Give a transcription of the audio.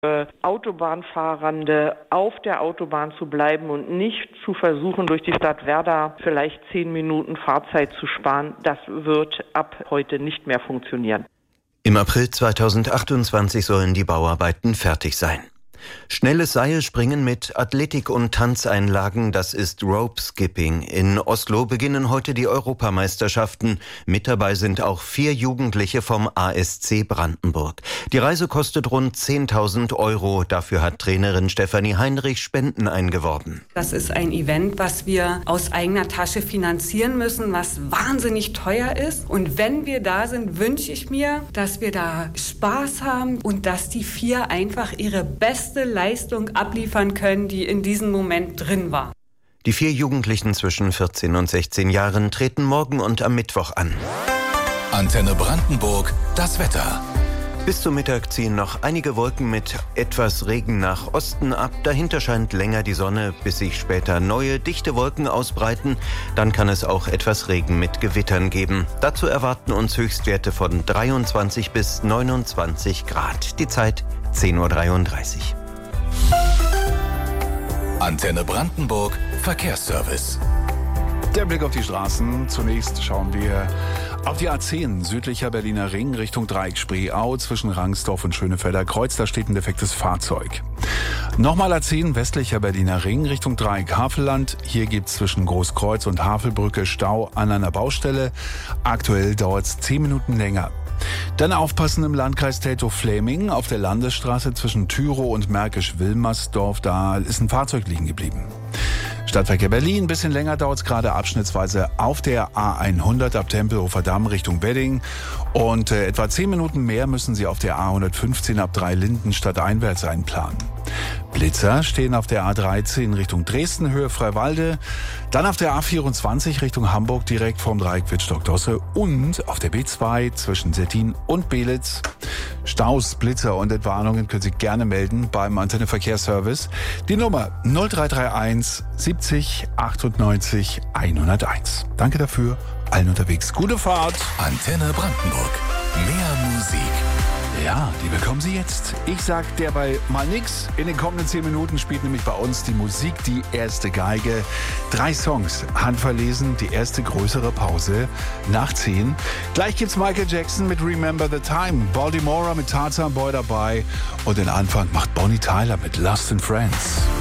Autobahnfahrende auf der Autobahn zu bleiben und nicht zu versuchen, durch die Stadt Werder vielleicht 10 Minuten Fahrzeit zu sparen. Das wird ab heute nicht mehr funktionieren. Im April 2028 sollen die Bauarbeiten fertig sein. Schnelles Seilspringen mit Athletik- und Tanzeinlagen, das ist Rope Skipping. In Oslo beginnen heute die Europameisterschaften. Mit dabei sind auch 4 Jugendliche vom ASC Brandenburg. Die Reise kostet rund 10.000 Euro. Dafür hat Trainerin Stefanie Heinrich Spenden eingeworben. Das ist ein Event, was wir aus eigener Tasche finanzieren müssen, was wahnsinnig teuer ist. Und wenn wir da sind, wünsche ich mir, dass wir da Spaß haben und dass die 4 einfach ihre beste Leistung abliefern können, die in diesem Moment drin war. Die 4 Jugendlichen zwischen 14 und 16 Jahren treten morgen und am Mittwoch an. Antenne Brandenburg, das Wetter. Bis zum Mittag ziehen noch einige Wolken mit etwas Regen nach Osten ab. Dahinter scheint länger die Sonne, bis sich später neue, dichte Wolken ausbreiten. Dann kann es auch etwas Regen mit Gewittern geben. Dazu erwarten uns Höchstwerte von 23 bis 29 Grad. Die Zeit 10.33 Uhr. Antenne Brandenburg, Verkehrsservice. Der Blick auf die Straßen. Zunächst schauen wir auf die A10, südlicher Berliner Ring, Richtung Dreieck Spreeau, zwischen Rangsdorf und Schönefelder Kreuz. Da steht ein defektes Fahrzeug. Nochmal A10, westlicher Berliner Ring, Richtung Dreieck Havelland. Hier gibt's zwischen Großkreuz und Havelbrücke Stau an einer Baustelle. Aktuell dauert's 10 Minuten länger. Dann aufpassen im Landkreis Teltow-Fläming auf der Landesstraße zwischen Tyrow und Märkisch-Wilmersdorf. Da ist ein Fahrzeug liegen geblieben. Stadtverkehr Berlin, ein bisschen länger dauert es gerade abschnittsweise auf der A100 ab Tempelhofer Damm Richtung Wedding. Und etwa 10 Minuten mehr müssen Sie auf der A115 ab Dreilinden stadteinwärts einplanen. Blitzer stehen auf der A13 Richtung Dresden, Höhe Freiwalde. Dann auf der A24 Richtung Hamburg direkt vom Dreieck Wittstock-Dosse. Und auf der B2 zwischen Stettin und Belitz. Staus, Blitzer und Entwarnungen können Sie gerne melden beim Antenne Verkehrsservice. Die Nummer 0331 70 98 101. Danke dafür. Allen unterwegs gute Fahrt. Antenne Brandenburg. Mehr Musik. Ja, die bekommen Sie jetzt. Ich sag derweil mal nix. In den kommenden 10 Minuten spielt nämlich bei uns die Musik die erste Geige. 3 Songs, handverlesen, die erste größere Pause nach 10. Gleich gibt's Michael Jackson mit Remember the Time, Baltimora mit Tarzan Boy dabei und den Anfang macht Bonnie Tyler mit Lost in Friends.